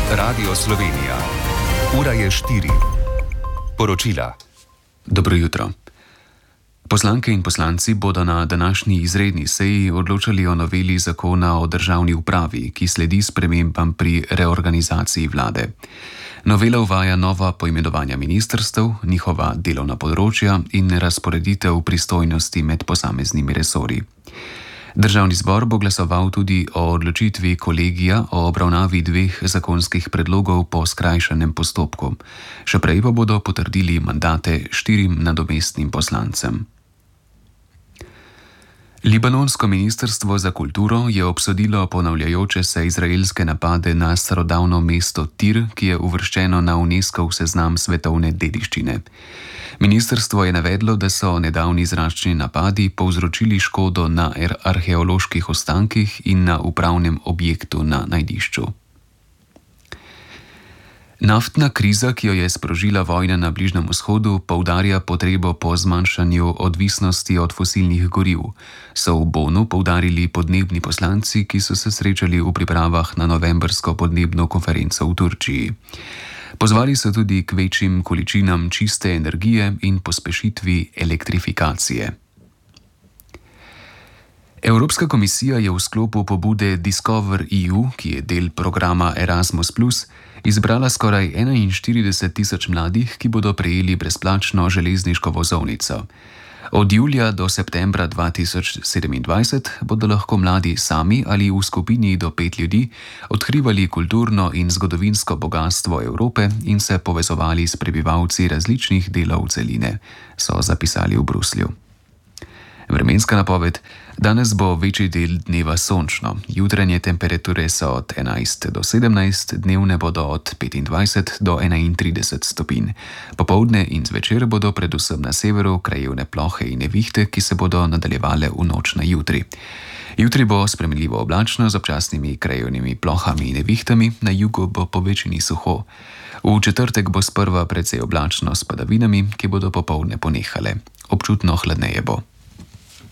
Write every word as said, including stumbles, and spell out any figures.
Radio Slovenija. Ura je štiri. Poročila. Dobro jutro. Poslanke in poslanci bodo na današnji izredni seji odločali o noveli zakona o državni upravi, ki sledi spremembam pri reorganizaciji vlade. Novela uvaja nova poimenovanja ministrstev, njihova delovna področja in razporeditev pristojnosti med posameznimi resorji. Državni zbor bo glasoval tudi o odločitvi kolegija o obravnavi dveh zakonskih predlogov po skrajšanem postopku. Še prej pa bodo potrdili mandate štirim nadomestnim poslancem. Libanonsko ministrstvo za kulturo je obsodilo ponavljajoče se izraelske napade na starodavno mesto Tir, ki je uvrščeno na UNESCOV seznam svetovne dediščine. Ministrstvo je navedlo, da so nedavni zračni napadi povzročili škodo na arheoloških ostankih in na upravnem objektu na najdišču. Naftna kriza, ki jo je sprožila vojna na Bližnjem vzhodu, poudarja potrebo po zmanjšanju odvisnosti od fosilnih goriv, so v Bonu poudarili podnebni poslanci, ki so se srečali v pripravah na novembrsko podnebno konferenco v Turčiji. Pozvali so tudi k večjim količinam čiste energije in pospešitvi elektrifikacije. Evropska komisija je v sklopu pobude Discover E U, ki je del programa Erasmus plus, izbrala skoraj enainštirideset tisoč mladih, ki bodo prejeli brezplačno železniško vozovnico. Od julija do septembra dva tisoč sedemindvajset bodo lahko mladi sami ali v skupini do pet ljudi odkrivali kulturno in zgodovinsko bogastvo Evrope in se povezovali s prebivalci različnih delov celine, so zapisali v Bruslju. Vremenska napoved: danes bo večji del dneva sončno, jutranje temperature so od enajst do sedemnajst, dnevne bodo od petindvajset do enaintrideset stopinj. Popoldne in zvečer bodo predvsem na severu krajevne plohe in nevihte, ki se bodo nadaljevale v noč na jutri. Jutri bo spremenljivo oblačno z občasnimi krajevnimi plohami in nevihtami, na jugu bo povečini suho. V četrtek bo sprva precej oblačno s padavinami, ki bodo popoldne ponehale. Občutno hladneje bo.